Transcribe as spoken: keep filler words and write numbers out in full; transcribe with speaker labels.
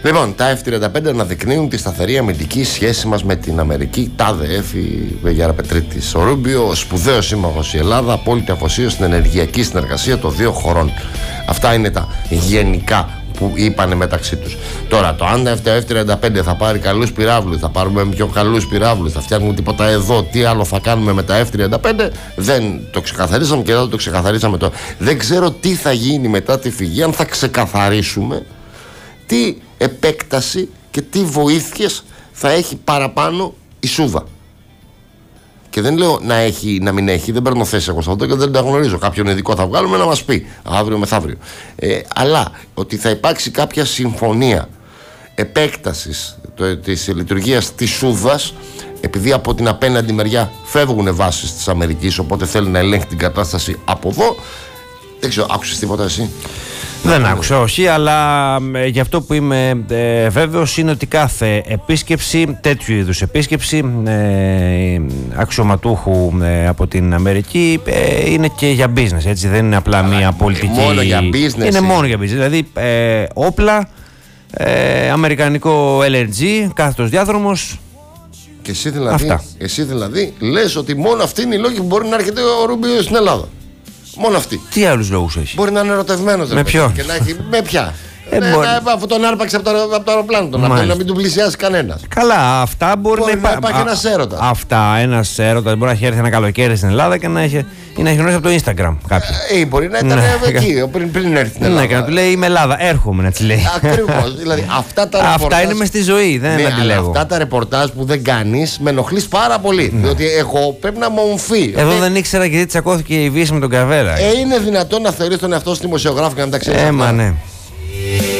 Speaker 1: Λοιπόν, τα εφ τριάντα πέντε αναδεικνύουν τη σταθερή αμυντική σχέση μας με την Αμερική. Τάδε έφη Βεγιαραπετρίτης. Ο Ρούμπιο, σπουδαίος σύμμαχος η Ελλάδα, απόλυτη αφοσίωση στην ενεργειακή συνεργασία των δύο χωρών. Αυτά είναι τα γενικά που είπανε μεταξύ τους. Τώρα, το αν το εφ τριάντα πέντε θα πάρει καλούς πυράβλους, θα πάρουμε πιο καλούς πυράβλους, θα φτιάχνουμε τίποτα εδώ, τι άλλο θα κάνουμε με τα εφ τριάντα πέντε, δεν το ξεκαθαρίσαμε και δεν το ξεκαθαρίσαμε τώρα. Δεν ξέρω τι θα γίνει μετά τη φυγή, αν θα ξεκαθαρίσουμε τι επέκταση και τι βοήθειες θα έχει παραπάνω η Σούβα. Και δεν λέω να έχει, να μην έχει, δεν παίρνω θέση εγώ σε αυτό και δεν τα γνωρίζω. Κάποιον ειδικό θα βγάλουμε να μας πει αύριο μεθαύριο. Ε, αλλά ότι θα υπάρξει κάποια συμφωνία επέκτασης το, της λειτουργίας της Σούβας, επειδή από την απέναντι μεριά φεύγουν βάσεις της Αμερικής, οπότε θέλει να ελέγχει την κατάσταση από εδώ. Δεν ξέρω, άκουσες τίποτα εσύ?
Speaker 2: Δεν άκουσα, όχι, αλλά ε, για αυτό που είμαι ε, βέβαιος είναι ότι κάθε επίσκεψη, τέτοιου είδους επίσκεψη ε, αξιωματούχου ε, από την Αμερική ε, είναι και για business, έτσι, δεν είναι απλά μια πολιτική.
Speaker 1: Μόνο για business.
Speaker 2: Είναι μόνο για business, δηλαδή ε, όπλα, ε, αμερικανικό ελ εν τζι, κάθετος διάδρομος.
Speaker 1: Και εσύ δηλαδή, εσύ δηλαδή λες ότι μόνο αυτή είναι η λόγη που μπορεί να έρχεται ο Ρούμπιο στην Ελλάδα. Μόνο αυτή.
Speaker 2: Τι άλλους λόγους έχει?
Speaker 1: Μπορεί να είναι ερωτευμένος.
Speaker 2: Με ποιον?
Speaker 1: Και να έχει, με ποια?
Speaker 2: Ε,
Speaker 1: ναι,
Speaker 2: μπορεί...
Speaker 1: να, αφού τον άρπαξε από το, από το αεροπλάνο τον, αυτό, να μην του πλησιάσει κανένας.
Speaker 2: Καλά, αυτά μπορεί,
Speaker 1: μπορεί
Speaker 2: να,
Speaker 1: να υπάρχει ένας έρωτας.
Speaker 2: Αυτά, ένας έρωτας μπορεί να έχει έρθει ένα καλοκαίρι στην Ελλάδα και να έχει, ή να έχει γνωρίσει από το Instagram κάποια.
Speaker 1: Ε, μπορεί να ήταν εκεί, πριν, πριν έρθει στην Ελλάδα.
Speaker 2: Ναι, και να του λέει είμαι Ελλάδα, έρχομαι να τη λέει.
Speaker 1: Ακριβώς. Δηλαδή, αυτά τα ρεπορτάζ.
Speaker 2: Αυτά είναι μες στη ζωή, δεν
Speaker 1: ναι,
Speaker 2: αντιλέγω.
Speaker 1: Αυτά τα ρεπορτάζ που δεν κάνεις με ενοχλείς πάρα πολύ. Ναι. Διότι εγώ πρέπει να μομφεί.
Speaker 2: Εδώ
Speaker 1: ε,
Speaker 2: δεν ήξερα γιατί τσακώθηκε η Βύση με τον Καβέρα.
Speaker 1: Ε, είναι δυνατόν να θεωρείς τον εαυτό σου δημοσιογράφο και να τα ξέρεις?
Speaker 2: Ε, μα ναι.